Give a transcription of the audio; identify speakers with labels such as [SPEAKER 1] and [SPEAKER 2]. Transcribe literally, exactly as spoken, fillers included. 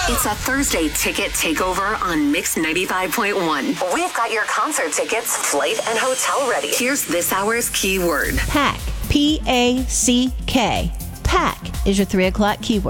[SPEAKER 1] It's a Thursday ticket takeover on Mix ninety-five point one. We've got your concert tickets, flight, and hotel ready. Here's this hour's keyword.
[SPEAKER 2] Pack. P A C K. Pack is your three o'clock keyword.